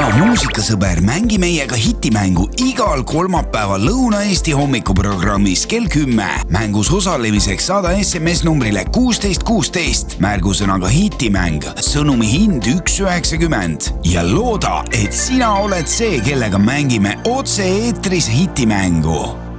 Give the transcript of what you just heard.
hea muusikasõber, mängi meiega hitimängu igal kolmapäeval Lõuna-Eesti hommikuprogrammis kell 10. Mängus osalemiseks saada SMS numbrile 1616 märgusõnaga hitimäng, sõnumi hind 1,90 ja looda, et sina oled see, kellega mängime otse eetris hitimängu.